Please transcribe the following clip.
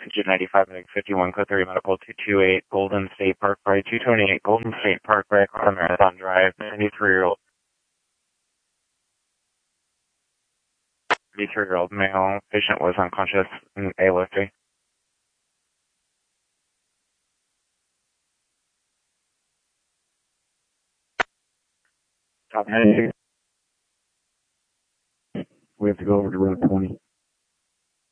Engine 95, Medic 51, Code 3, Medical 228, Golden State Parkway, 228, Golden State Parkway, on Marathon Drive, 93-year-old. 93-year-old male. Patient was unconscious in A-lifting. Top 96. We have to go over to road 20.